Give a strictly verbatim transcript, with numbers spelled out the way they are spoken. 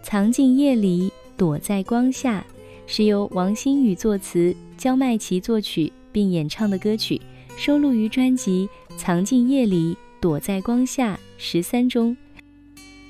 藏进夜里，躲在光下，是由王心宇作词，焦麦琪作曲并演唱的歌曲，收录于专辑《藏进夜里，躲在光下》十三中。